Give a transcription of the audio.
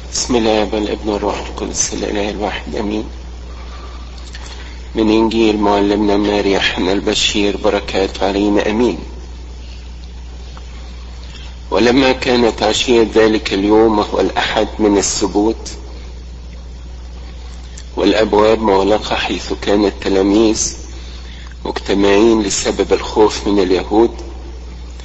بسم الله والابن والروح القدس الإله الواحد أمين. من إنجيل معلمنا ماري يوحنا البشير بركات علينا أمين. ولما كانت عشية ذلك اليوم وهو الأحد من السبوت والأبواب مغلقة حيث كان التلاميذ مجتمعين لسبب الخوف من اليهود،